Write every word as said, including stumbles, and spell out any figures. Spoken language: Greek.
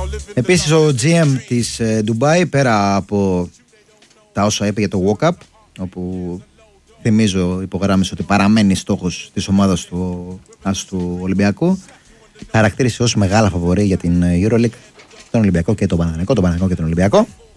Επίσης ο τζι εμ της Ντουμπάι, πέρα από τα όσα είπε για το walk-up, όπου θυμίζω υπογράμμισε ότι παραμένει στόχος της ομάδας του, του Ολυμπιακού, χαρακτήρισε ως μεγάλα φαβορί για την EuroLeague τον Ολυμπιακό και τον Παναθηναϊκό, τον Παναθηναϊκό και τον Ολυμπιακό.